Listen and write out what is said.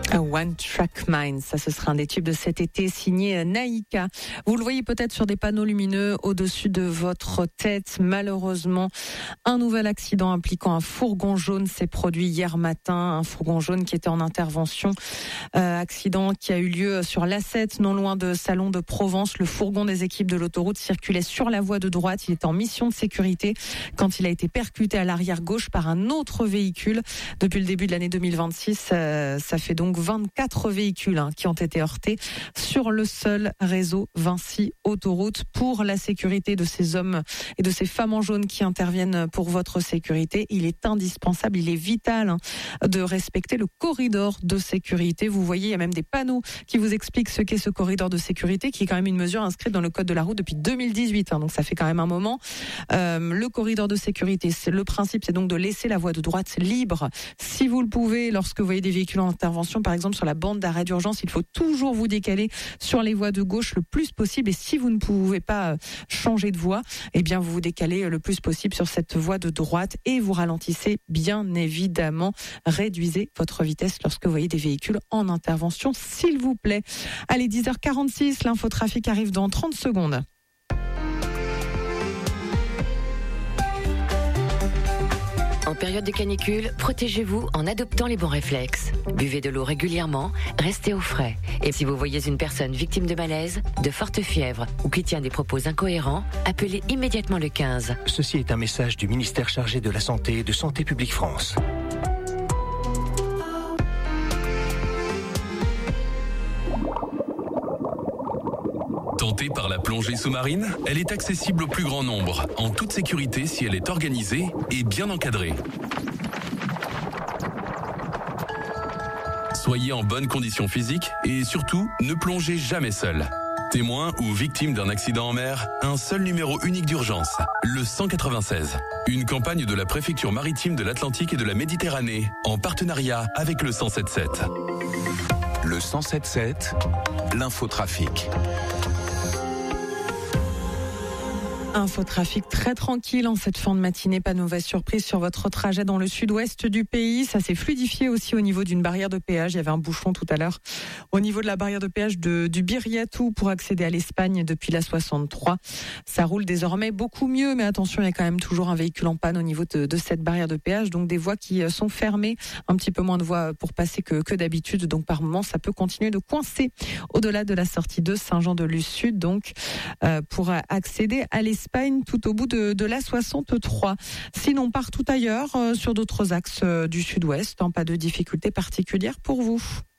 One Track Mind, ça ce sera un des tubes de cet été signé Naïka. Vous le voyez peut-être sur des panneaux lumineux au-dessus de votre tête. Malheureusement, un nouvel accident impliquant un fourgon jaune s'est produit hier matin. Un fourgon jaune qui était en intervention. Accident qui a eu lieu sur l'A7, non loin de Salon de Provence. Le fourgon des équipes de l'autoroute circulait sur la voie de droite. Il était en mission de sécurité quand il a été percuté à l'arrière gauche par un autre véhicule. Depuis le début de l'année 2026, ça fait donc 24 véhicules qui ont été heurtés sur le seul réseau Vinci Autoroute. Pour la sécurité de ces hommes et de ces femmes en jaune qui interviennent pour votre sécurité, il est indispensable, il est vital de respecter le corridor de sécurité. Vous voyez, il y a même des panneaux qui vous expliquent ce qu'est ce corridor de sécurité, qui est quand même une mesure inscrite dans le code de la route depuis 2018, donc ça fait quand même un moment. Le corridor de sécurité, le principe, c'est donc de laisser la voie de droite libre. Si vous le pouvez, lorsque vous voyez des véhicules en intervention, par exemple sur la bande d'arrêt d'urgence, il faut toujours vous décaler sur les voies de gauche le plus possible. Et si vous ne pouvez pas changer de voie, eh bien vous vous décalez le plus possible sur cette voie de droite et vous ralentissez bien évidemment. Réduisez votre vitesse lorsque vous voyez des véhicules en intervention, s'il vous plaît. Allez, 10h46, l'infotrafic arrive dans 30 secondes. En période de canicule, protégez-vous en adoptant les bons réflexes. Buvez de l'eau régulièrement, restez au frais. Et si vous voyez une personne victime de malaise, de forte fièvre ou qui tient des propos incohérents, appelez immédiatement le 15. Ceci est un message du ministère chargé de la Santé et de Santé publique France. Tentée par la plongée sous-marine, elle est accessible au plus grand nombre, en toute sécurité si elle est organisée et bien encadrée. Soyez en bonne condition physique et surtout, ne plongez jamais seul. Témoin ou victime d'un accident en mer, un seul numéro unique d'urgence, le 196. Une campagne de la préfecture maritime de l'Atlantique et de la Méditerranée, en partenariat avec le 177. Le 177, l'infotrafic. Infotrafic très tranquille en cette fin de matinée, pas de mauvaise surprise sur votre trajet dans le sud-ouest du pays. Ça s'est fluidifié aussi au niveau d'une barrière de péage. Il y avait un bouchon tout à l'heure au niveau de la barrière de péage du Birriatou pour accéder à l'Espagne depuis la 63. Ça roule désormais beaucoup mieux, mais attention, il y a quand même toujours un véhicule en panne au niveau de cette barrière de péage. Donc des voies qui sont fermées, un petit peu moins de voies pour passer que d'habitude. Donc par moment, ça peut continuer de coincer au-delà de la sortie de Saint-Jean-de-Luz Sud. Donc pour accéder à l'Espagne tout au bout de la 63. Sinon, partout ailleurs, sur d'autres axes du sud-ouest, pas de difficultés particulières pour vous.